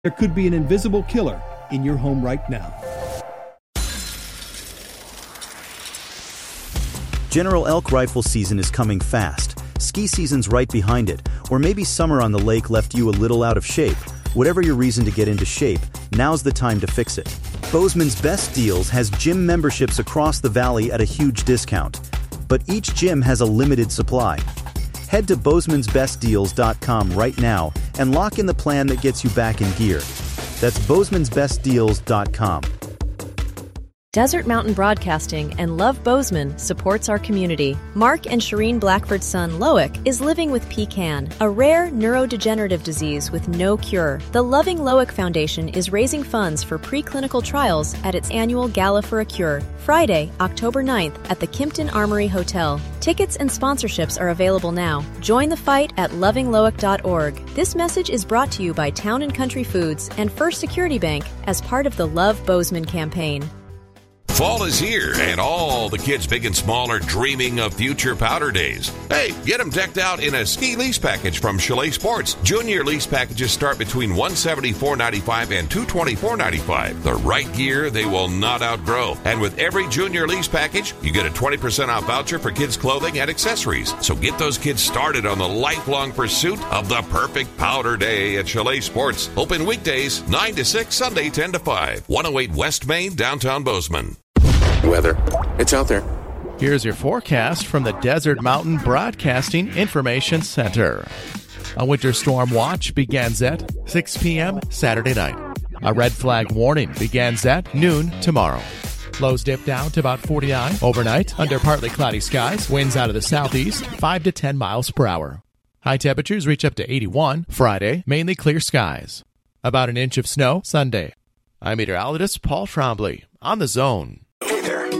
There could be an invisible killer in your home right now. General elk rifle season is coming fast. Ski season's right behind it. Or maybe summer on the lake left you a little out of shape. Whatever your reason to get into shape, now's the time to fix it. Bozeman's Best Deals has gym memberships across the valley at a huge discount. But each gym has a limited supply. Head to bozemansbestdeals.com right now and lock in the plan that gets you back in gear. That's bozemansbestdeals.com. Desert Mountain Broadcasting and Love Bozeman supports our community. Mark and Shireen Blackford's son, Loic, is living with PCAN, a rare neurodegenerative disease with no cure. The Loving Loic Foundation is raising funds for preclinical trials at its annual Gala for a Cure, Friday, October 9th at the Kimpton Armory Hotel. Tickets and sponsorships are available now. Join the fight at lovingloic.org. This message is brought to you by Town & Country Foods and First Security Bank as part of the Love Bozeman campaign. Fall is here, and all the kids big and small are dreaming of future powder days. Hey, get them decked out in a ski lease package from Chalet Sports. Junior lease packages start between $174.95 and $224.95. The right gear they will not outgrow. And with every junior lease package, you get a 20% off voucher for kids' clothing and accessories. So get those kids started on the lifelong pursuit of the perfect powder day at Chalet Sports. Open weekdays 9 to 6, Sunday 10 to 5. 108 West Main, downtown Bozeman. Weather. It's out there. Here's your forecast from the Desert Mountain Broadcasting Information Center. A winter storm watch begins at 6 p.m. Saturday night. A red flag warning begins at noon tomorrow. Lows dip down to about 49 overnight under partly cloudy skies. Winds out of the southeast, 5 to 10 miles per hour. High temperatures reach up to 81 Friday, mainly clear skies. About an inch of snow Sunday. I'm meteorologist Paul Trombley on The Zone.